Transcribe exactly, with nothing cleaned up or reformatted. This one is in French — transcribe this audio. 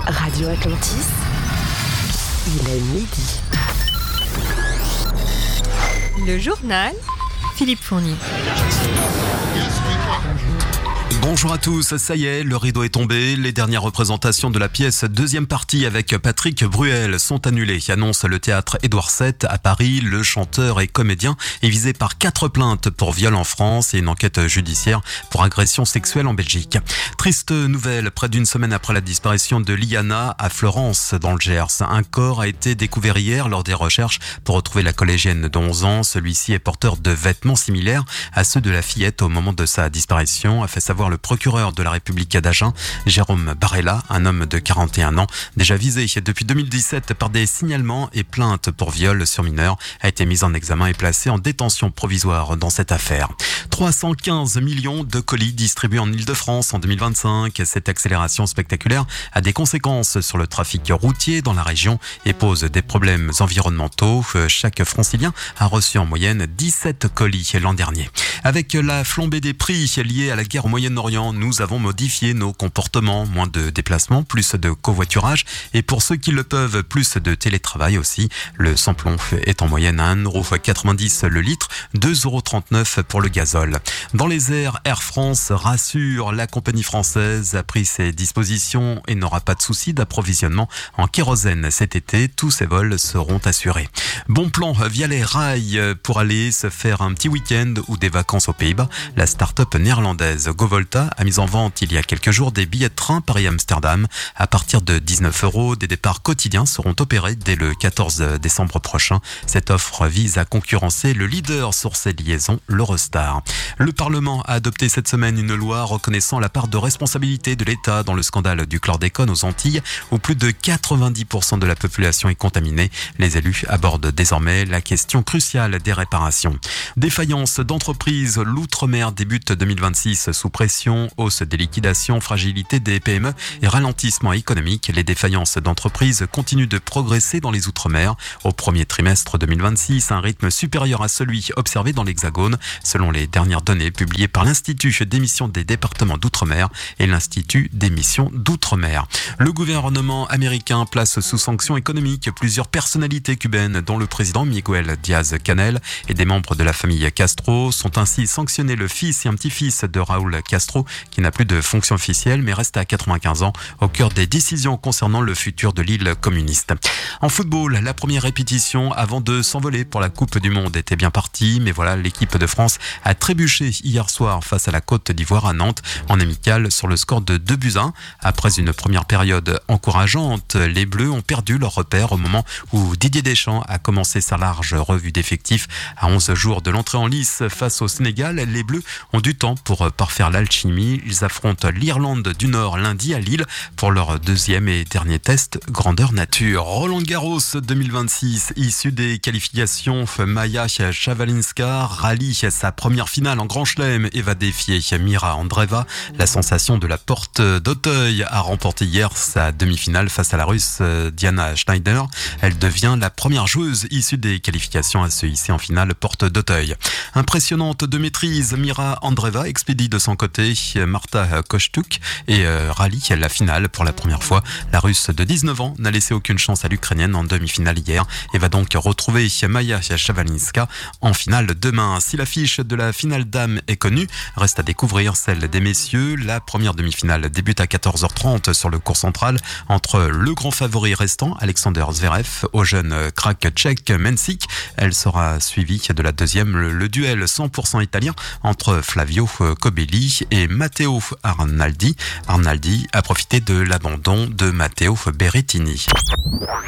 Radio Atlantis, il est midi. Le journal, Philippe Fournier. Bonjour à tous, ça y est, le rideau est tombé. Les dernières représentations de la pièce deuxième partie avec Patrick Bruel sont annulées, annonce le théâtre Édouard sept à Paris. Le chanteur et comédien est visé par quatre plaintes pour viol en France et une enquête judiciaire pour agression sexuelle en Belgique. Triste nouvelle, près d'une semaine après la disparition de Liana à Florence dans le Gers. Un corps a été découvert hier lors des recherches pour retrouver la collégienne de onze ans. Celui-ci est porteur de vêtements similaires à ceux de la fillette au moment de sa disparition, a fait savoir le procureur de la République d'Agen, Jérôme Barella, un homme de quarante et un ans, déjà visé depuis deux mille dix-sept par des signalements et plaintes pour viol sur mineur, a été mis en examen et placé en détention provisoire dans cette affaire. trois cent quinze millions de colis distribués en Île-de-France en deux mille vingt-cinq. Cette accélération spectaculaire a des conséquences sur le trafic routier dans la région et pose des problèmes environnementaux. Chaque francilien a reçu en moyenne dix-sept colis l'an dernier. Avec la flambée des prix liée à la guerre au Moyen-Orient, nous avons modifié nos comportements. Moins de déplacements, plus de covoiturage et pour ceux qui le peuvent, plus de télétravail aussi. Le samplon est en moyenne à un euro quatre-vingt-dix le litre, deux euros trente-neuf pour le gazole. Dans les airs, Air France rassure, la compagnie française a pris ses dispositions et n'aura pas de souci d'approvisionnement en kérosène cet été. Tous ses vols seront assurés. Bon plan via les rails pour aller se faire un petit week-end ou des vacances aux Pays-Bas. La start-up néerlandaise GoVolta a mis en vente il y a quelques jours des billets de train Paris-Amsterdam. À partir de dix-neuf euros, des départs quotidiens seront opérés dès le quatorze décembre prochain. Cette offre vise à concurrencer le leader sur ces liaisons, l'Eurostar. Le Parlement a adopté cette semaine une loi reconnaissant la part de responsabilité de l'État dans le scandale du chlordécone aux Antilles, où plus de quatre-vingt-dix pour cent de la population est contaminée. Les élus abordent désormais la question cruciale des réparations. Défaillance d'entreprises, l'outre-mer débute deux mille vingt-six sous pression, hausse des liquidations, fragilité des P M E et ralentissement économique. Les défaillances d'entreprises continuent de progresser dans les outre-mer. Au premier trimestre deux mille vingt-six, un rythme supérieur à celui observé dans l'Hexagone, selon les dernières données publiées par l'Institut d'émission des départements d'outre-mer et l'Institut d'émission d'outre-mer. Le gouvernement américain place sous sanctions économiques plusieurs personnalités cubaines, dont le président Miguel Díaz-Canel et des membres de la famille Castro. Sont ainsi sanctionnés le fils et un petit-fils de Raúl Castro, qui n'a plus de fonction officielle mais reste à quatre-vingt-quinze ans au cœur des décisions concernant le futur de l'île communiste. En football, la première répétition avant de s'envoler pour la Coupe du Monde était bien partie, mais voilà, l'équipe de France a trébuché hier soir face à la Côte d'Ivoire à Nantes en amical sur le score de deux buts à un. Après une première période encourageante, les Bleus ont perdu leur repère au moment où Didier Deschamps a commencé sa large revue d'effectifs. À onze jours de l'entrée en lice face au Sénégal, les Bleus ont du temps pour parfaire l'alchimie. Ils affrontent l'Irlande du Nord lundi à Lille pour leur deuxième et dernier test grandeur nature. Roland Garros deux mille vingt-six, issu des qualifications, Maya Szawalińska rallie sa première finale en Grand Chelem et va défier Mira Andreeva. La sensation de la Porte d'Auteuil a remporté hier sa demi-finale face à la Russe Diana Schneider. Elle devient la première joueuse issue des qualifications à se hisser en finale Porte d'Auteuil. Impressionnante de maîtrise, Mira Andreeva expédie de son côté Marta Kostyuk et euh, rallie la finale pour la première fois. La Russe de dix-neuf ans n'a laissé aucune chance à l'Ukrainienne en demi-finale hier et va donc retrouver Maya Szawalińska en finale demain. Si l'affiche de la finale dames est connue, reste à découvrir celle des messieurs. La première demi-finale débute à quatorze heures trente sur le court central entre le grand favori restant, Alexander Zverev, au jeune crack tchèque Mensik. Elle sera suivie de la deuxième, le, le duel cent pour cent italien entre Flavio Cobolli et Matteo Arnaldi. Arnaldi a profité de l'abandon de Matteo Berrettini.